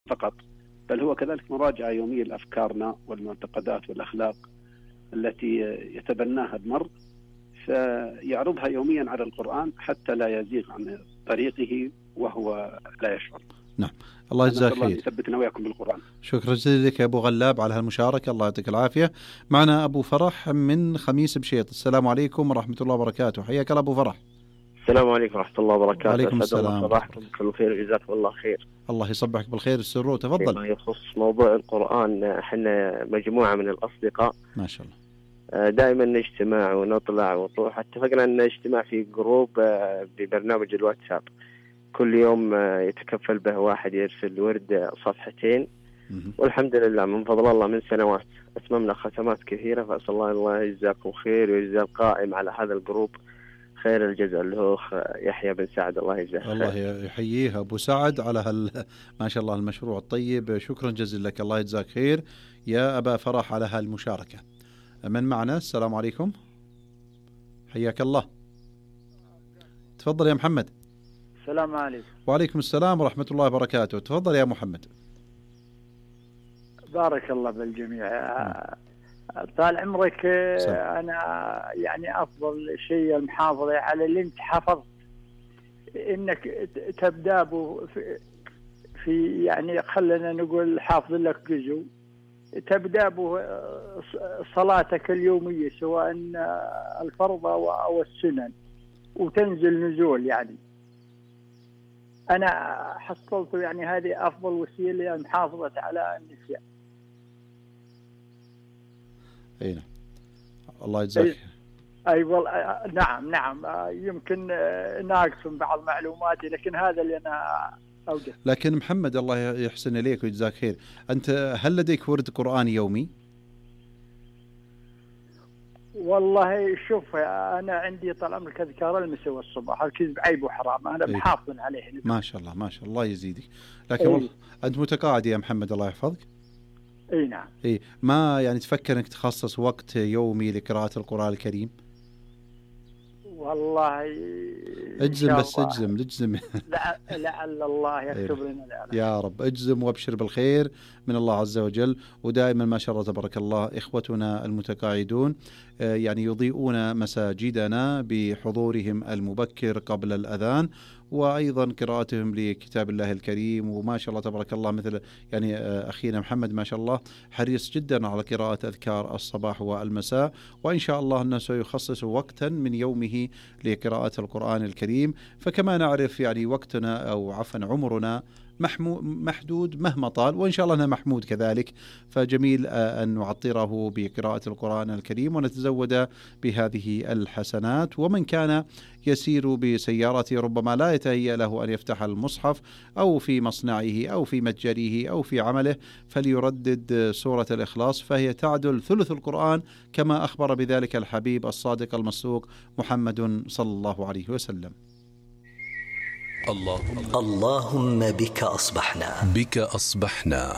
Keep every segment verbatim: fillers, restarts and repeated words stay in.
فقط، بل هو كذلك مراجعة يومية لأفكارنا والمعتقدات والأخلاق التي يتبناها المرء، فيعرضها يوميا على القرآن حتى لا يزيغ عن طريقه وهو لا يشعر. نعم، الله يجزاك خير. الله يثبتنا وياكم بالقرآن. شكرا جزيلا لك يا أبو غلاب على هالمشاركة، الله يعطيك العافية. معنا أبو فرح من خميس بشيط. السلام عليكم ورحمة الله وبركاته. حياك الله أبو فرح. السلام عليكم ورحمة الله وبركاته. وعليكم السلام. صباحكم بكل خير وجزاكم الله خير. الله يصبحك بالخير والسرور. تفضل. فيما يخص موضوع القرآن، احنا مجموعة من الأصدقاء ما شاء الله دائما نجتمع ونطلع ونروح. اتفقنا أن نجتمع في جروب ببرنامج الواتساب، كل يوم يتكفل به واحد يرسل ورد صفحتين، والحمد لله من فضل الله من سنوات أتممنا ختمات كثيرة، فأسأل الله الله يجزاكم خير ويجزي القائم على هذا الجروب خير الجزاء اللي هو يحيى بن سعد، الله يجزاه. الله يحييه أبو سعد على هال ما شاء الله المشروع الطيب. شكرا جزيلا لك، الله يجزاك خير يا أبا فرح على هالمشاركة. من معنا؟ السلام عليكم. حياك الله. تفضل يا محمد. السلام عليكم. وعليكم السلام ورحمة الله وبركاته. تفضل يا محمد. بارك الله بالجميع. طال عمرك. سلام. أنا يعني أفضل شيء المحافظة على اللي أنت حفظت، إنك تبدأ في, في يعني خلنا نقول حافظ لك جزء، تبدأ به صلاتك اليومية سواء الفرض أو السنن، وتنزل نزول. يعني أنا حصلت يعني هذه أفضل وسيلة لمحافظة على النسيان. أي نعم، الله يجزاك. أي والله نعم نعم، يمكن ناقص بعض معلوماتي، لكن هذا اللي أنا أوجد. لكن محمد الله يحسن إليك ويجزاك خير، أنت هل لديك ورد قرآني يومي؟ والله شوف، أنا عندي طال عمرك أذكار المساء والصباح، الكذب عيب وحرام، أنا أيه. محافظ عليه. ما شاء الله ما شاء الله يزيدك. لكن أيه. والله أنت متقاعد يا محمد الله يحفظك. اي نعم. اي ما يعني تفكر انك تخصص وقت يومي لقراءة القرآن الكريم؟ والله اجزم بس اجزم اجزم. لعل الله يكتب لنا ذلك. يا رب اجزم وابشر بالخير من الله عز وجل. ودائما ما شاء الله تبارك الله إخوتنا المتقاعدون يعني يضيئون مساجدنا بحضورهم المبكر قبل الأذان، وأيضا قراءتهم لكتاب الله الكريم. وما شاء الله تبارك الله مثل يعني أخينا محمد ما شاء الله حريص جدا على قراءة أذكار الصباح والمساء، وإن شاء الله أنه سيخصص وقتا من يومه لقراءة القرآن الكريم. فكما نعرف يعني وقتنا أو عفوا عمرنا محدود مهما طال، وإن شاء الله أنه محمود كذلك، فجميل أن نعطره بقراءة القرآن الكريم ونتزود بهذه الحسنات. ومن كان يسير بسيارته ربما لا يتهيأ له أن يفتح المصحف أو في مصنعه أو في متجره أو في عمله، فليردد سورة الإخلاص، فهي تعدل ثلث القرآن كما أخبر بذلك الحبيب الصادق المصدوق محمد صلى الله عليه وسلم. اللهم, اللهم بك أصبحنا بك أصبحنا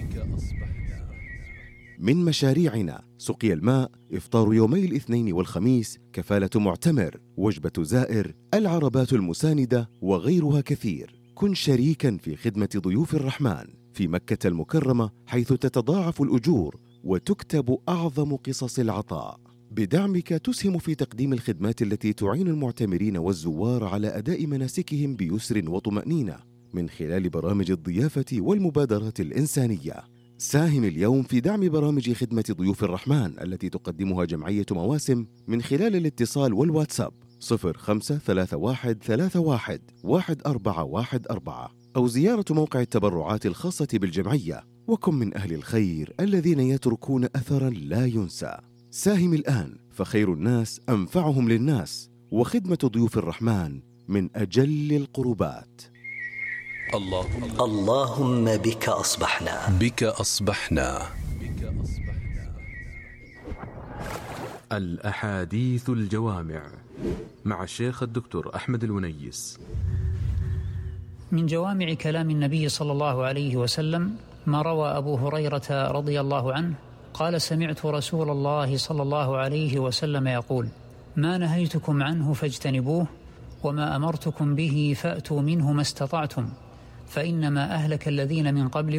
من مشاريعنا سقي الماء، إفطار يومي الاثنين والخميس، كفالة معتمر، وجبة زائر، العربات المساندة وغيرها كثير. كن شريكا في خدمة ضيوف الرحمن في مكة المكرمة، حيث تتضاعف الأجور وتكتب أعظم قصص العطاء. بدعمك تسهم في تقديم الخدمات التي تعين المعتمرين والزوار على أداء مناسكهم بيسر وطمأنينة من خلال برامج الضيافة والمبادرات الإنسانية. ساهم اليوم في دعم برامج خدمة ضيوف الرحمن التي تقدمها جمعية مواسم من خلال الاتصال والواتساب صفر خمسة ثلاثة واحد ثلاثة واحد واحد أربعة واحد أربعة، أو زيارة موقع التبرعات الخاصة بالجمعية. وكن من أهل الخير الذين يتركون أثرا لا ينسى. ساهم الآن، فخير الناس أنفعهم للناس، وخدمة ضيوف الرحمن من أجل القربات. اللهم, اللهم بك أصبحنا بك أصبحنا الأحاديث الجوامع مع الشيخ الدكتور أحمد الونيس. من جوامع كلام النبي صلى الله عليه وسلم ما روى أبو هريرة رضي الله عنه قال: سمعت رسول الله صلى الله عليه وسلم يقول: ما نهيتكم عنه فاجتنبوه، وما أمرتكم به فأتوا منه ما استطعتم، فإنما أهلك الذين من قبلكم